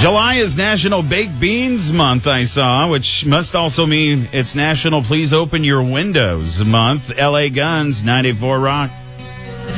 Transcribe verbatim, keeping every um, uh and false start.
July is National Baked Beans Month, I saw, which must also mean it's National Please Open Your Windows Month. L A Guns, ninety-four Rock.